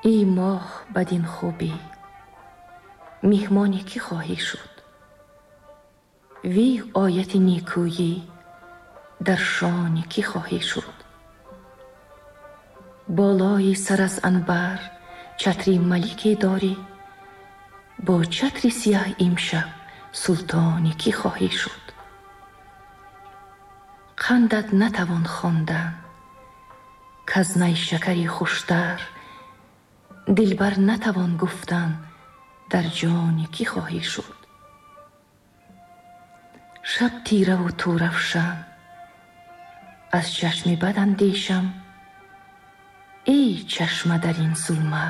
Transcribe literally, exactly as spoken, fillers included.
ای ماه بدین خوبی میهمانی کی خواهی شد؟ وی آیت نیکویی در شان کی خواهی شد؟ بالای سر از عنبر چتری ملکی داری، با چتری سیاه امشب سلطانی کی خواهی شد؟ قندت نتوان خواندن کز نیشکری خوشتر، دلبر نتوان گفتن در جانی کی خواهی شد؟ شب تیره و تو روشن از چشم بد اندیشم، ای چشمه در این ظلمت